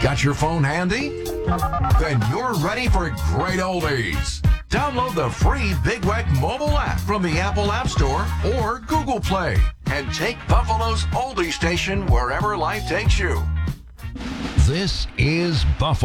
Got your phone handy? Then you're ready for great oldies. Download the free Big Weck mobile app from the Apple App Store or Google Play and take Buffalo's oldie station wherever life takes you. This is Buffalo.